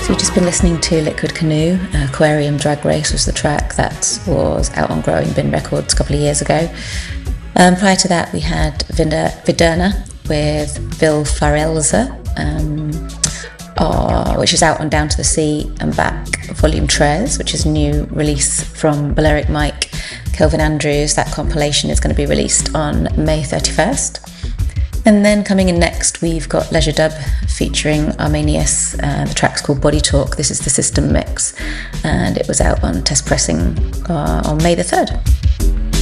So you've just been listening to Liquid Canoe. Aquarium Drag Race was the track that was out on Growing Bin Records a couple of years ago. Prior to that, we had Viderna with Bill Farelza, which is out on Down to the Sea and Back Volume 3, which is a new release from Balearic Mike, Kelvin Andrews. That compilation is going to be released on May 31st. And then coming in next, we've got Leisure Dub featuring Armenius. The track's called Body Talk. This is the system mix, and it was out on Test Pressing on May the 3rd.